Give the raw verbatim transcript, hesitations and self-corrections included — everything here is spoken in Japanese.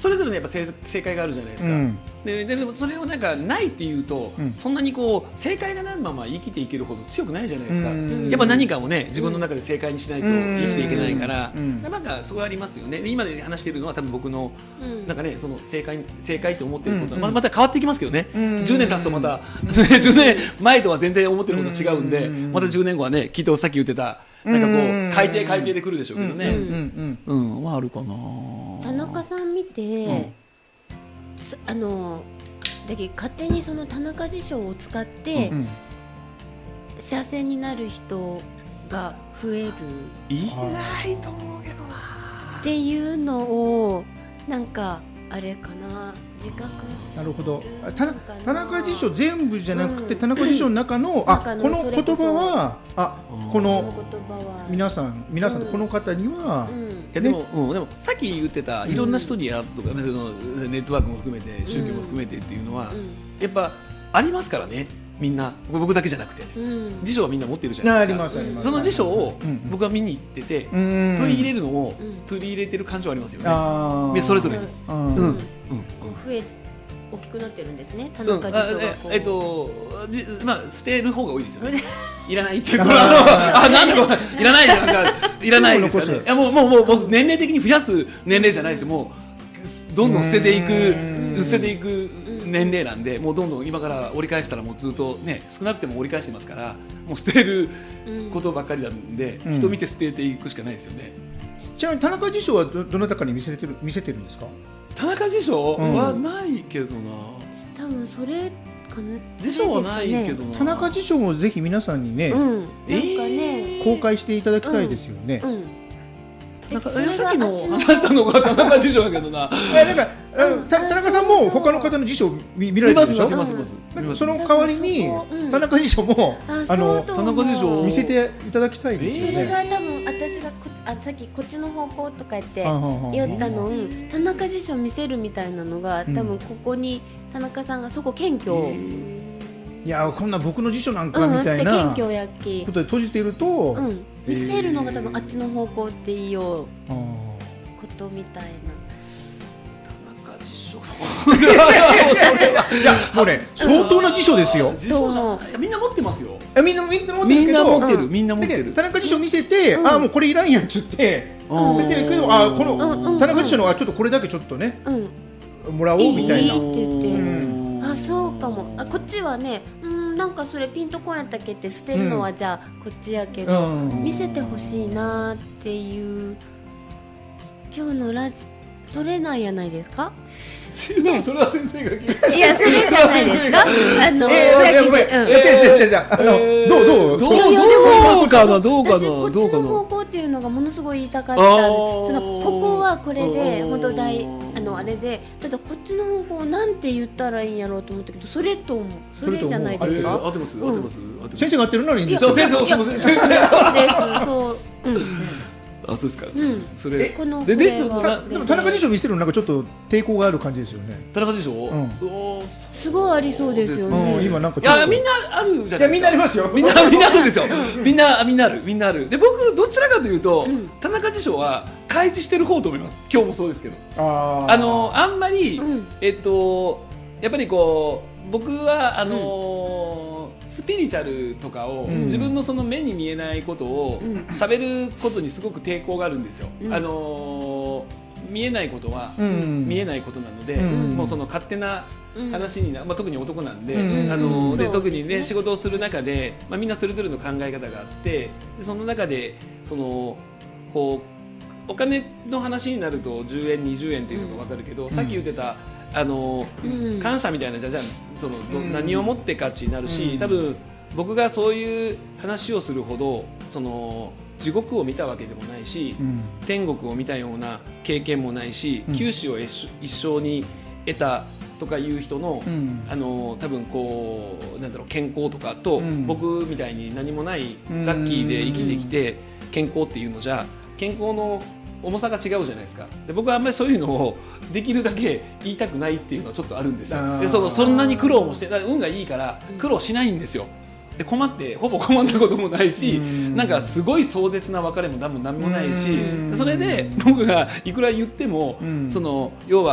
それぞれのやっぱ正正解があるじゃないですか、うん、で, でもそれをなんかないっていうと、うん、そんなにこう正解がないまま生きていけるほど強くないじゃないですか、うん、やっぱ何かをね自分の中で正解にしないと生きていけないから、うん、なんかそこはありますよね。で今で話しているのは多分僕の、うん、なんかねその正解正解と思っていることは、うん、ま, また変わってきますけどね、うん、じゅうねん経つとまたじゅうねんまえとは全然思ってること違うんで、うん、またじゅうねんごはねきっとさっき言ってたなんかこう改定改定で来るでしょうけどね、うんうんうん、うん、はあるかな。 田中さん見て、うん、あのだけ勝手にその田中辞書を使って、うん、幸せになる人が増えるいないと思うけどなっていうのをなんかあれかな自覚なるほど。田, 田中辞書全部じゃなくて、うん、田中辞書の中の、うん、あこの言葉はあこの皆さん皆さん、うん、この方には、 うんね、いやでも、うん、でもさっき言ってたいろんな人にやとか、うん、別にネットワークも含めて宗教も含めてっていうのは、うん、やっぱありますからね。みんな僕だけじゃなくて、うん、辞書はみんな持ってるじゃないですか。ありますあります。その辞書を僕は見に行ってて、うん、取り入れるのを、うん、取り入れてる感情ありますよね。あそれぞれに、うんうんうん、 増え大きくなってるんですね。田中辞書がこう、うん、え, えっとじまあ捨てる方が多いですよね。いらないっていうこのあなんでいらないなんかいらないですからね。いやもうもうもう僕年齢的に増やす年齢じゃないですよ。もうどんどん捨てていく捨てていく年齢なんで、もうどんどん今から折り返したらもうずっとね少なくても折り返してますから、もう捨てることばっかりなんで、うん、人見て捨てていくしかないですよね。 ちなみに田中辞書は ど, どなたかに見せてる見せてるんですか？ 田中辞書はないけどな、うん、 多分それかな。 辞書はないけどな、 ね、田中辞書をぜひ皆さんにね、うん、なんかね公開していただきたいですよね、うんうんなんかさっきの話したのが田中辞書だけどななんか田中さんも他の方の辞書を 見, 見られてるでしょ。 見ます見ます見ます。その代わりに田中辞書もあの田中辞書を見せていただきたいですよね。 それが多分私がこあさっきこっちの方向とか言って言ったの田中辞書見せるみたいなのが多分ここに田中さんがそこ謙虚をいやこんな僕の辞書なんかみたいなことで閉じていると、うん、 見せるのが多分あっちの方向っていうことみたいな。 田中辞書いやもうね相当な辞書ですよ。 辞書じゃいやみんな持ってますよ。 みんなみんな持ってるけどみんな持ってる。 田中辞書見せて、うん、あもうこれいらんやんっつって捨てていくけど、あこの田中辞書のあちょっとこれだけちょっとね、うん、もらおうみたいな。いいって言って、 うん、あそうかも。あこっちはねうんなんかそれピンとこんやったっけって捨てるのはじゃあこっちやけど、うん、見せてほしいなっていう今日のラジそれなんやないですかね、それは先生が聞いいやそれじゃないですかあのえー、いやごめん、えー、違う違う違う違うあの、えー、どうどうどうどうかなどうかな私こっちの方向っていうのがものすごい言いたかった。そのここはこれで本当大あのあれでただこっちの方向なんて言ったらいいんやろうと思ったけどそれともそれじゃないですか。 合ってます合ってます。 先生が合ってるのにいいんですよ。先生すみません。 そうですそううん。 あそうですか、うん、それこのでででも田中辞書見せるのなんかちょっと抵抗がある感じですよね。 田中辞書、うん、 おすごいありそうですよね、 うん、今なんかいやみんなあるじゃないですか。いやみんなありますよ。 みんなみんなあるんですよみんなみんなあるみんなあるで僕どちらかというと、うん、田中辞書は開示してる方と思います。今日もそうですけどああのあんまり、うん、えっとやっぱりこう僕はあのーうんスピリチュアルとかを、うん、自分のその目に見えないことを喋、うん、ることにすごく抵抗があるんですよ、うん、あのー、見えないことは、うん、見えないことなので、うん、もうその勝手な話にな、まあ、特に男なんで、うん、あのー、で特に、ね、仕事をする中で、まあ、みんなそれぞれの考え方があってでその中でそのこうお金の話になるとじゅうえんにじゅうえんっていうのが分かるけど、うん、さっき言ってたあの、うん、感謝みたいなじゃじゃその、うん、何をもってかちになるし、うん、多分僕がそういう話をするほどその地獄を見たわけでもないし、うん、天国を見たような経験もないし、うん、九死を一生に得たとかいう人の、うん、あの多分こうなんだろう健康とかと、うん、僕みたいに何もないラッキーで生きてきて、うん、健康っていうのじゃ健康の重さが違うじゃないですか。で僕はあんまりそういうのをできるだけ言いたくないっていうのはちょっとあるんですよ。で そ, そんなに苦労もして運がいいから苦労しないんですよ。で困ってほぼ困ったこともないし、なんかすごい壮絶な別れも多分何もないし、それで僕がいくら言ってもその要は